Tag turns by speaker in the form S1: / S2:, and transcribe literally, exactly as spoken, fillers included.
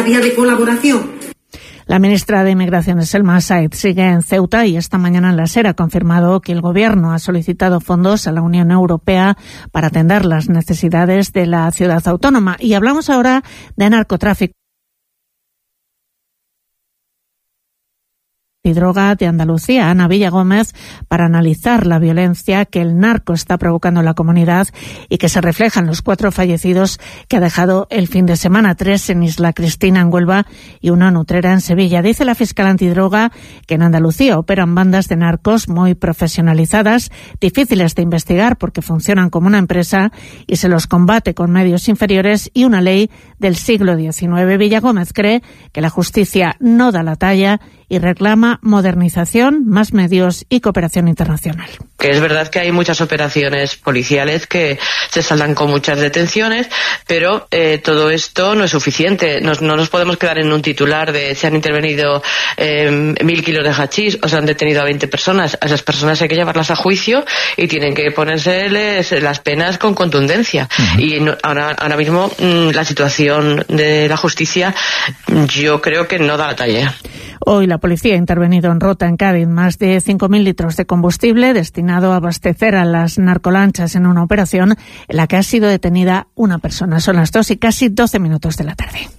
S1: vía de colaboración.
S2: La ministra de Inmigración, Selma Said, sigue en Ceuta y esta mañana en la SER ha confirmado que el Gobierno ha solicitado fondos a la Unión Europea para atender las necesidades de la ciudad autónoma. Y hablamos ahora de narcotráfico y droga de Andalucía. Ana Villagómez, para analizar la violencia que el narco está provocando en la comunidad y que se refleja en los cuatro fallecidos que ha dejado el fin de semana, tres en Isla Cristina, en Huelva, y una en Utrera, en Sevilla. Dice la fiscal antidroga que en Andalucía operan bandas de narcos muy profesionalizadas, difíciles de investigar porque funcionan como una empresa y se los combate con medios inferiores y una ley del siglo diecinueve. Villagómez cree que la justicia no da la talla y reclama modernización, más medios y cooperación internacional.
S3: Que es verdad que hay muchas operaciones policiales que se saldan con muchas detenciones, pero eh, todo esto no es suficiente. Nos, no nos podemos quedar en un titular de se han intervenido eh, mil kilos de hachís o se han detenido a veinte personas. A esas personas hay que llevarlas a juicio y tienen que ponérseles las penas con contundencia. Uh-huh. Y no, ahora, ahora mismo mmm, la situación de la justicia yo creo que no da la talla.
S2: Hoy la policía ha intervenido en Rota, en Cádiz, más de cinco mil litros de combustible destinado a abastecer a las narcolanchas en una operación en la que ha sido detenida una persona. Son las dos y casi doce minutos de la tarde.